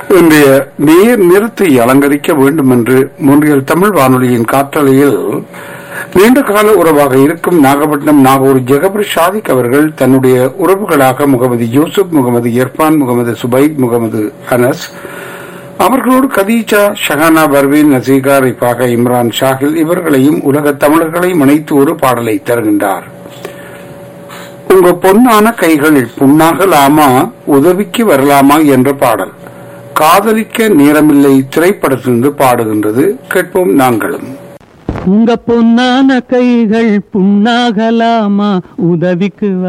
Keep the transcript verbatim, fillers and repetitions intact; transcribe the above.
இன்றைய நீர் நிறுத்தி அலங்கரிக்க வேண்டும் என்று முன்றியல் தமிழ் வானொலியின் காற்றலையில் நீண்ட கால உறவாக இருக்கும் நாகப்பட்டினம் நாகூர் ஜெகபர் ஷாதிக் அவர்கள் தன்னுடைய உறவுகளாக முகமது யூசுப், முகமது இர்பான், முகமது சுபைத், முகமது அனஸ், அவர்களோடு கதீஜா, ஷஹானா, பர்வீன், நசீகா, ரிஃபாகா, இம்ரான், ஷாகில் இவர்களையும் உலக தமிழர்களையும் இணைத்து ஒரு பாடலை தருகின்றார். உங்க பொன்னான கைகள் புண்ணாகலாமா, உதவிக்கு வரலாமா என்ற பாடல் காதலிக்க நேரமில்லை திரைப்படத்திலிருந்து பாடுகின்றது. கேட்போம் நாங்களும். உங்க பொன்னான கைகள் புண்ணாகலாமா, உதவிக்கு